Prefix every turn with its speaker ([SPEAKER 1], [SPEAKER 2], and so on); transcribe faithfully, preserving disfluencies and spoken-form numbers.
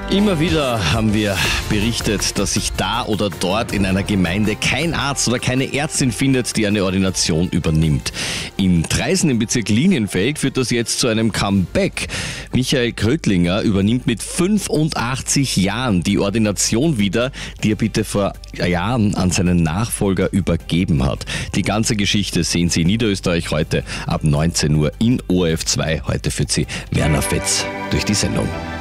[SPEAKER 1] Immer wieder haben wir berichtet, dass sich da oder dort in einer Gemeinde kein Arzt oder keine Ärztin findet, die eine Ordination übernimmt. In Traisen im Bezirk Linienfeld führt das jetzt zu einem Comeback. Michael Krötlinger übernimmt mit fünfundachtzig Jahren die Ordination wieder, die er bitte vor Jahren an seinen Nachfolger übergeben hat. Die ganze Geschichte sehen Sie in Niederösterreich heute ab neunzehn Uhr in O R F zwei. Heute führt Sie Werner Fetz durch die Sendung.